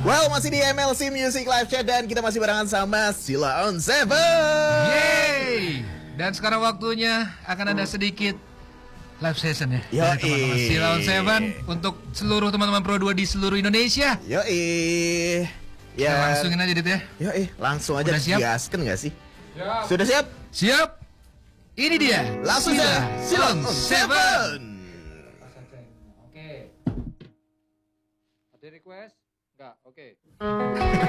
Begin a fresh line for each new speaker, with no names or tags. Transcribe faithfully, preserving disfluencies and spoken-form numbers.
Well, masih di M L C Music Live Chat dan kita masih barengan sama Sheila on Seven.
Yeay! Dan sekarang waktunya akan ada sedikit live session ya.
Yo,
dari teman-teman Sheila on Seven untuk seluruh teman-teman Pro dua di seluruh Indonesia.
Yo,
ya. Kita langsungin aja dit ya.
Yo, langsung aja.
Udah siap?
Gaskan nggak sih?
Siap.
Sudah siap?
Siap. Ini dia.
Langsung
Sheila,
Sheila
on
on
Seven.
Seven.
Oke. Ada request? Enggak, oke.